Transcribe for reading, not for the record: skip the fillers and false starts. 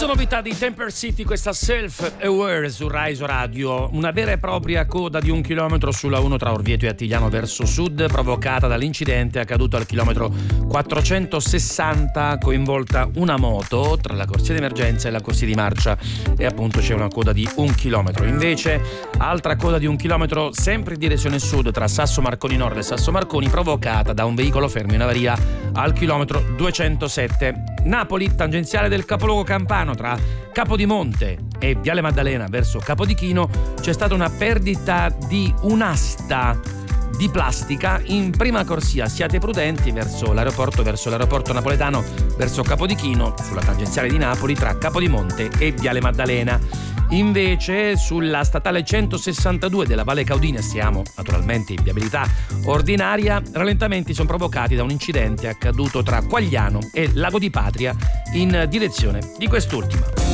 novità di Temper City, questa Self Aware su Rai Radio, una vera e propria coda di 1 chilometro sulla 1 tra Orvieto e Attigliano verso sud, provocata dall'incidente accaduto al chilometro 460, coinvolta una moto tra la corsia di emergenza e la corsia di marcia, e appunto c'è una coda di 1 chilometro. Invece altra coda di 1 chilometro sempre in direzione sud tra Sasso Marconi Nord e Sasso Marconi, provocata da un veicolo fermo in avaria al chilometro 207. Napoli, tangenziale del capoluogo campano tra Capodimonte e Viale Maddalena verso Capodichino, c'è stata una perdita di un'asta di plastica in prima corsia. Siate prudenti verso l'aeroporto napoletano verso Capodichino, sulla tangenziale di Napoli tra Capodimonte e Viale Maddalena. Invece sulla statale 162 della Valle Caudina, siamo naturalmente in viabilità ordinaria, rallentamenti sono provocati da un incidente accaduto tra Quagliano e Lago di Patria in direzione di quest'ultima.